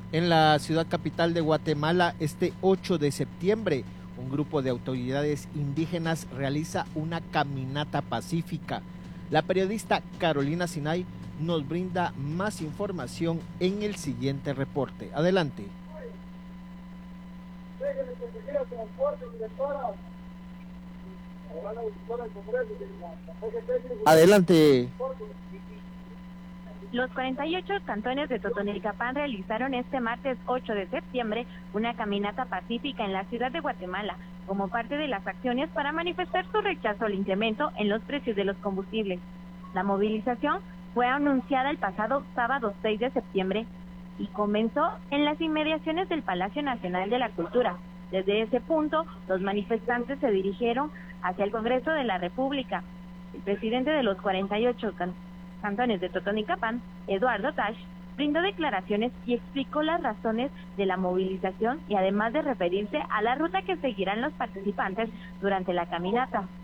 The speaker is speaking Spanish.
En la ciudad capital de Guatemala, este 8 de septiembre, un grupo de autoridades indígenas realiza una caminata pacífica. La periodista Carolina Sinay nos brinda más información en el siguiente reporte. Adelante. Adelante. Los 48 cantones de Totonicapán realizaron este martes 8 de septiembre una caminata pacífica en la ciudad de Guatemala, como parte de las acciones para manifestar su rechazo al incremento en los precios de los combustibles. La movilización fue anunciada el pasado sábado 6 de septiembre y comenzó en las inmediaciones del Palacio Nacional de la Cultura. Desde ese punto, los manifestantes se dirigieron hacia el Congreso de la República. El presidente de los 48 cantones de Totonicapán, Eduardo Tash, brindó declaraciones y explicó las razones de la movilización y además de referirse a la ruta que seguirán los participantes durante la caminata.